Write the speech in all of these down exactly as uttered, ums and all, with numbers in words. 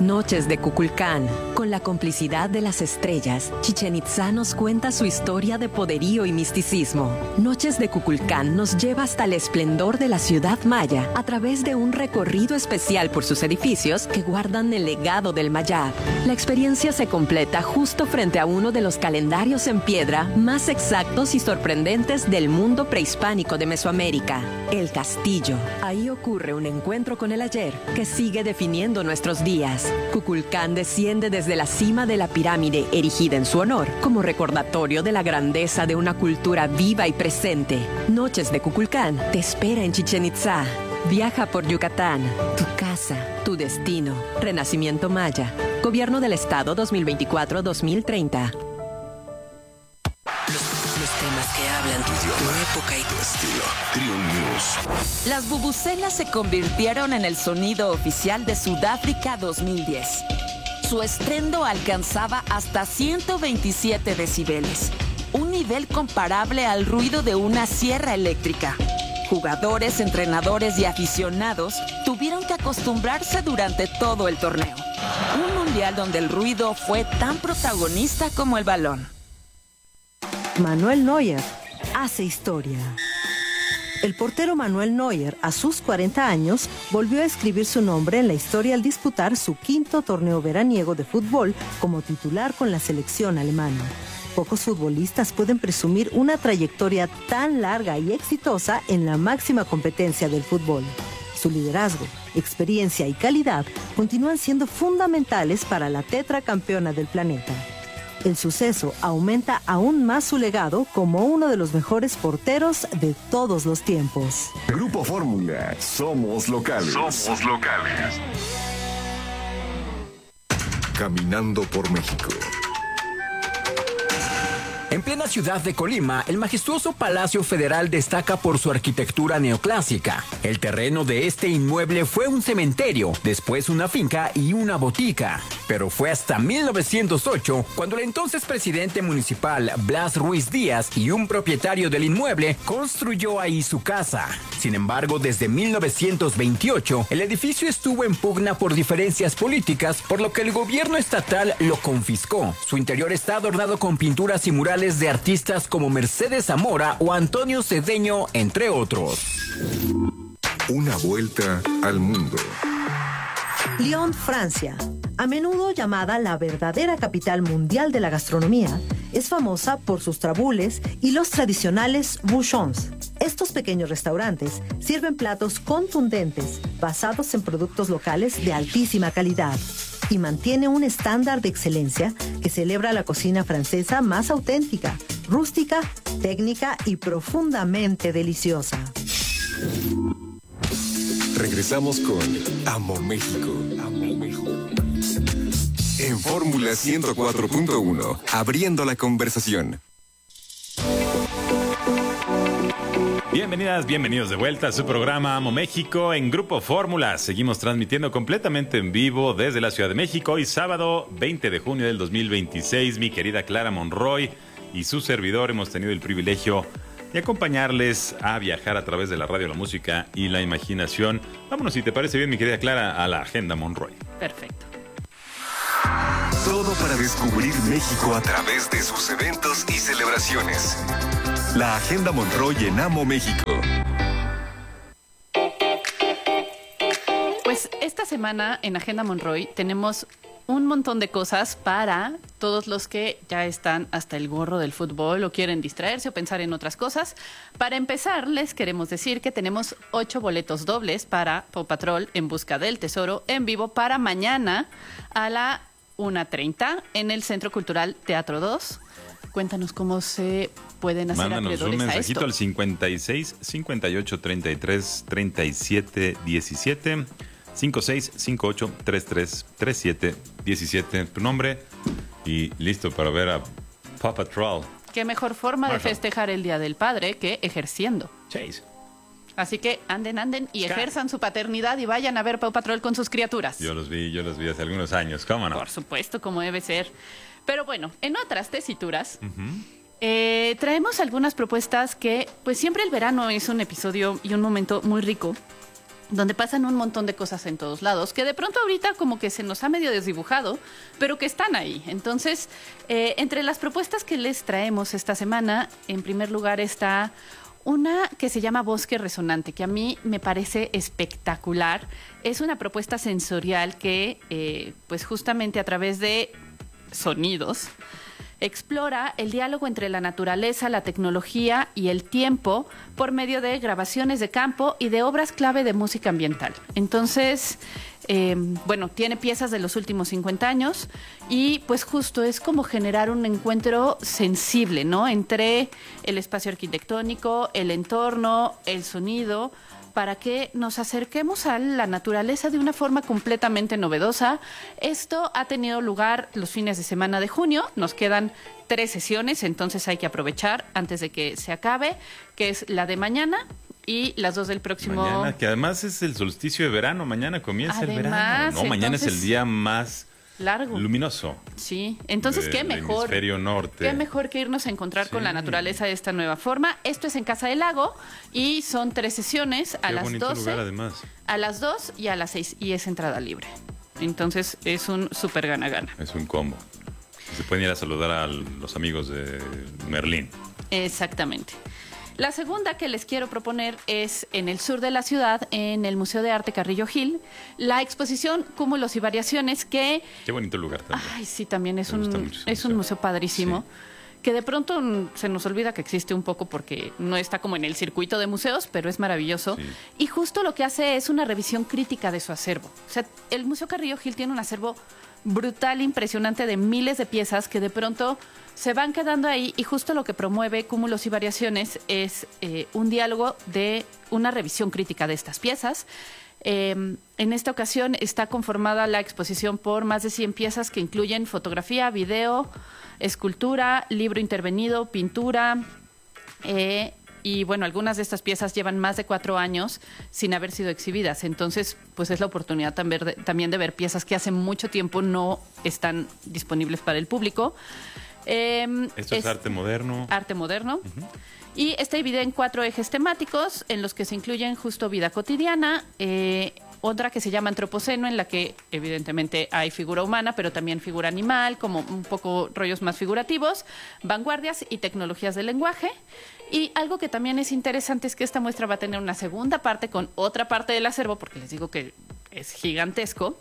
Noches de Kukulcán. Con la complicidad de las estrellas, Chichén Itzá nos cuenta su historia de poderío y misticismo. Noches de Kukulcán nos lleva hasta el esplendor de la ciudad maya a través de un recorrido especial por sus edificios que guardan el legado del Mayab. La experiencia se completa justo frente a uno de los calendarios en piedra más exactos y sorprendentes del mundo prehispánico de Mesoamérica, el Castillo. Ahí ocurre un encuentro con el ayer que sigue definiendo nuestros días. Kukulcán desciende desde la cima de la pirámide erigida en su honor, como recordatorio de la grandeza de una cultura viva y presente. Noches de Kukulcán te espera en Chichén Itzá. Viaja por Yucatán, tu casa, tu destino. Renacimiento Maya. Gobierno del Estado dos mil veinticuatro a dos mil treinta. Los temas que hablan tu idioma, tu época y tu estilo. Trio News. Las bubucelas se convirtieron en el sonido oficial de Sudáfrica dos mil diez. Su estruendo alcanzaba hasta ciento veintisiete decibeles, un nivel comparable al ruido de una sierra eléctrica. Jugadores, entrenadores y aficionados tuvieron que acostumbrarse durante todo el torneo. Un mundial donde el ruido fue tan protagonista como el balón. Manuel Neuer hace historia. El portero Manuel Neuer, a sus cuarenta años, volvió a escribir su nombre en la historia al disputar su quinto torneo veraniego de fútbol como titular con la selección alemana. Pocos futbolistas pueden presumir una trayectoria tan larga y exitosa en la máxima competencia del fútbol. Su liderazgo, experiencia y calidad continúan siendo fundamentales para la tetracampeona del planeta. El suceso aumenta aún más su legado como uno de los mejores porteros de todos los tiempos. Grupo Fórmula, somos locales. Somos locales. Caminando por México. En plena ciudad de Colima, el majestuoso Palacio Federal destaca por su arquitectura neoclásica. El terreno de este inmueble fue un cementerio, después una finca y una botica. Pero fue hasta mil novecientos ocho cuando el entonces presidente municipal Blas Ruiz Díaz y un propietario del inmueble construyó ahí su casa. Sin embargo, desde mil novecientos veintiocho, el edificio estuvo en pugna por diferencias políticas, por lo que el gobierno estatal lo confiscó. Su interior está adornado con pinturas y murales de artistas como Mercedes Zamora o Antonio Cedeño, entre otros. Una vuelta al mundo. Lyon, Francia, a menudo llamada la verdadera capital mundial de la gastronomía, es famosa por sus trabules y los tradicionales bouchons. Estos pequeños restaurantes sirven platos contundentes basados en productos locales de altísima calidad y mantiene un estándar de excelencia que celebra la cocina francesa más auténtica, rústica, técnica y profundamente deliciosa. Regresamos con Amo México. Amo México. En Fórmula ciento cuatro punto uno, abriendo la conversación. Bienvenidas, bienvenidos de vuelta a su programa Amo México en Grupo Fórmula. Seguimos transmitiendo completamente en vivo desde la Ciudad de México. Hoy sábado veinte de junio del dos mil veintiséis, mi querida Clara Monroy y su servidor hemos tenido el privilegio de acompañarles a viajar a través de la radio, la música y la imaginación. Vámonos, si te parece bien, mi querida Clara, a la Agenda Monroy. Perfecto. Todo para descubrir México a través de sus eventos y celebraciones. La Agenda Monroy en Amo México. Pues esta semana en Agenda Monroy tenemos un montón de cosas para todos los que ya están hasta el gorro del fútbol o quieren distraerse o pensar en otras cosas. Para empezar, les queremos decir que tenemos ocho boletos dobles para Paw Patrol en busca del tesoro en vivo para mañana a la una treinta en el Centro Cultural Teatro dos. Cuéntanos cómo se pueden hacer Mándanos acreedores un mensajito a esto. al cincuenta y seis, cincuenta y ocho, treinta y tres, treinta y siete, diecisiete, cincuenta y seis, cincuenta y ocho, treinta y tres, treinta y siete, diecisiete, tu nombre y listo para ver a Paw Patrol. Qué mejor forma Marshall. de festejar el Día del Padre que ejerciendo. Chase. Así que anden, anden y ejerzan su paternidad y vayan a ver Paw Patrol con sus criaturas. Yo los vi, yo los vi hace algunos años, ¿cómo no? Por supuesto, como debe ser. Pero bueno, en otras tesituras, Uh-huh. eh, traemos algunas propuestas que, pues siempre el verano es un episodio y un momento muy rico donde pasan un montón de cosas en todos lados, que de pronto ahorita como que se nos ha medio desdibujado, pero que están ahí. Entonces, eh, entre las propuestas que les traemos esta semana, en primer lugar está una que se llama Bosque Resonante, que a mí me parece espectacular. Es una propuesta sensorial que, eh, pues justamente a través de sonidos, explora el diálogo entre la naturaleza, la tecnología y el tiempo por medio de grabaciones de campo y de obras clave de música ambiental. Entonces, eh, bueno, tiene piezas de los últimos cincuenta años y pues justo es como generar un encuentro sensible, ¿no? Entre el espacio arquitectónico, el entorno, el sonido, para que nos acerquemos a la naturaleza de una forma completamente novedosa. Esto ha tenido lugar los fines de semana de junio. Nos quedan tres sesiones, entonces hay que aprovechar antes de que se acabe, que es la de mañana y las dos del próximo... Mañana, que además es el solsticio de verano. Mañana comienza además, el verano. No, mañana entonces, es el día más... largo. Luminoso. Sí, entonces de, qué mejor. Hemisferio norte. Qué mejor que irnos a encontrar sí. con la naturaleza de esta nueva forma. Esto es en Casa del Lago y son tres sesiones a qué las bonito doce, lugar, además. a las dos y a las seis y es entrada libre. Entonces es un súper gana-gana. Es un combo. Se pueden ir a saludar a los amigos de Merlín. Exactamente. La segunda que les quiero proponer es en el sur de la ciudad, en el Museo de Arte Carrillo Gil, la exposición Cúmulos y Variaciones que... Qué bonito lugar también. Ay, sí, también es, un, es un museo padrísimo. Sí. Que de pronto se nos olvida que existe un poco porque no está como en el circuito de museos, pero es maravilloso. Sí. Y justo lo que hace es una revisión crítica de su acervo. O sea, el Museo Carrillo Gil tiene un acervo brutal, impresionante de miles de piezas que de pronto se van quedando ahí y justo lo que promueve Cúmulos y Variaciones es eh, un diálogo de una revisión crítica de estas piezas. Eh, en esta ocasión está conformada la exposición por más de cien piezas que incluyen fotografía, video, escultura, libro intervenido, pintura, eh, y bueno, algunas de estas piezas llevan más de cuatro años sin haber sido exhibidas. Entonces, pues es la oportunidad también de ver piezas que hace mucho tiempo no están disponibles para el público. Eh, Esto es, es arte moderno. Arte moderno. Uh-huh. Y está dividida en cuatro ejes temáticos en los que se incluyen justo vida cotidiana, eh, otra que se llama antropoceno, en la que evidentemente hay figura humana, pero también figura animal, como un poco rollos más figurativos, vanguardias y tecnologías del lenguaje. Y algo que también es interesante es que esta muestra va a tener una segunda parte con otra parte del acervo, porque les digo que es gigantesco,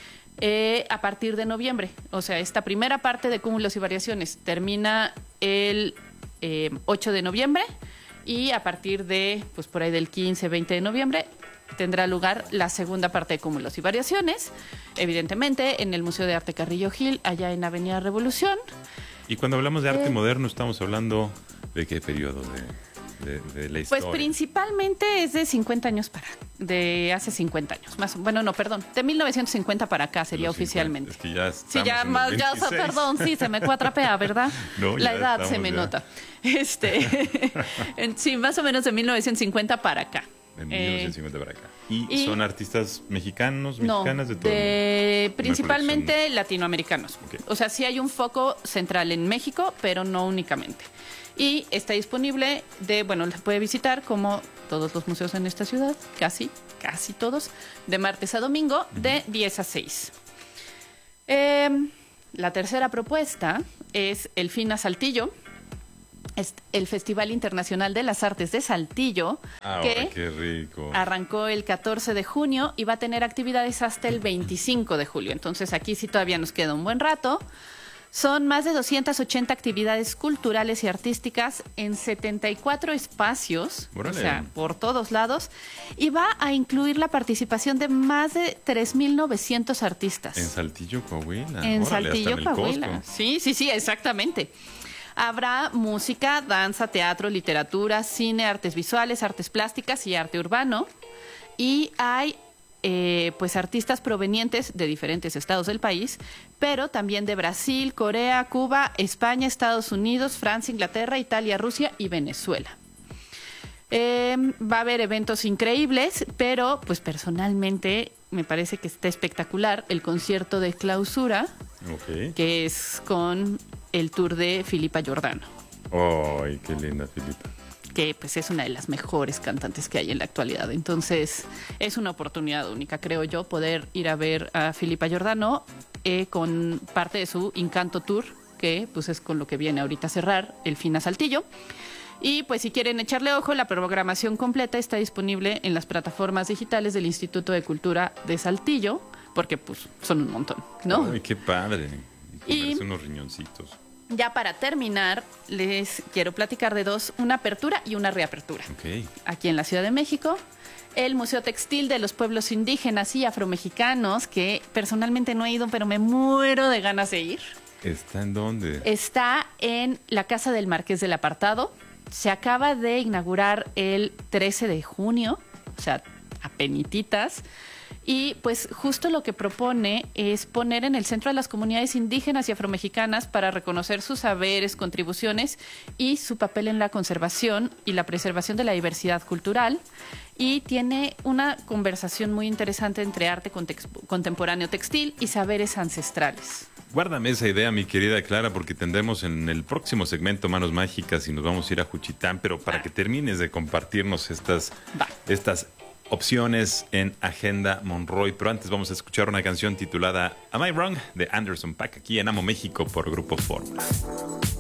eh, a partir de noviembre. O sea, esta primera parte de Cúmulos y Variaciones termina el eh, ocho de noviembre y a partir de, pues por ahí del quince, veinte de noviembre, tendrá lugar la segunda parte de Cúmulos y Variaciones, evidentemente en el Museo de Arte Carrillo Gil, allá en Avenida Revolución. Y cuando hablamos de arte eh, moderno, estamos hablando de qué periodo de, de, de la historia. Pues principalmente es de cincuenta años para, de hace cincuenta años, más, bueno, no, perdón, de mil novecientos cincuenta para acá sería oficialmente. cincuenta, es que ya sí, ya más, ya, perdón, sí, se me cuatrapea, ¿verdad? No, la edad se me ya. nota. Este, sí, más o menos de mil novecientos cincuenta para acá. De mil novecientos cincuenta eh, para acá. ¿Y, ¿Y son artistas mexicanos, mexicanas no, de todo de, el mundo? Principalmente latinoamericanos. Okay. O sea, sí hay un foco central en México, pero no únicamente. Y está disponible de, bueno, la puede visitar como todos los museos en esta ciudad, casi, casi todos, de martes a domingo, uh-huh. de diez a seis. Eh, la tercera propuesta es El Fin a Saltillo. Es el Festival Internacional de las Artes de Saltillo, ah, que qué rico. arrancó el catorce de junio y va a tener actividades hasta el veinticinco de julio. Entonces aquí sí todavía nos queda un buen rato. Son más de doscientas ochenta actividades culturales y artísticas en setenta y cuatro espacios, ¡Órale! O sea, por todos lados, y va a incluir la participación de más de tres mil novecientos artistas. En Saltillo, Coahuila. En Órale, Saltillo, hasta en Coahuila. el Costco. Sí, sí, sí, exactamente. Habrá música, danza, teatro, literatura, cine, artes visuales, artes plásticas y arte urbano. Y hay eh, pues artistas provenientes de diferentes estados del país, pero también de Brasil, Corea, Cuba, España, Estados Unidos, Francia, Inglaterra, Italia, Rusia y Venezuela. Eh, va a haber eventos increíbles, pero pues personalmente me parece que está espectacular el concierto de clausura, okay. que es con el tour de Filipa Giordano. ¡Ay, qué linda Filipa! que pues es una de las mejores cantantes que hay en la actualidad. Entonces es una oportunidad única, creo yo, poder ir a ver a Filipa Giordano eh, con parte de su Encanto Tour, que pues es con lo que viene ahorita a cerrar el Fina Saltillo. Y pues si quieren echarle ojo, la programación completa está disponible en las plataformas digitales del Instituto de Cultura de Saltillo, porque pues son un montón, ¿no? Ay, qué padre. Y Y- unos riñoncitos. Ya para terminar, les quiero platicar de dos, una apertura y una reapertura. Ok. Aquí en la Ciudad de México, el Museo Textil de los Pueblos Indígenas y Afromexicanos, que personalmente no he ido, pero me muero de ganas de ir. ¿Está en dónde? Está en la Casa del Marqués del Apartado. Se acaba de inaugurar el trece de junio, o sea, apenititas. Y pues justo lo que propone es poner en el centro a las comunidades indígenas y afromexicanas para reconocer sus saberes, contribuciones y su papel en la conservación y la preservación de la diversidad cultural. Y tiene una conversación muy interesante entre arte contex- contemporáneo textil y saberes ancestrales. Guárdame esa idea, mi querida Clara, porque tendremos en el próximo segmento Manos Mágicas y nos vamos a ir a Juchitán, pero para que termines de compartirnos estas, Va. estas opciones en Agenda Monroy. Pero antes vamos a escuchar una canción titulada Am I Wrong? De Anderson .Paak, aquí en Amo México por Grupo Fórmula.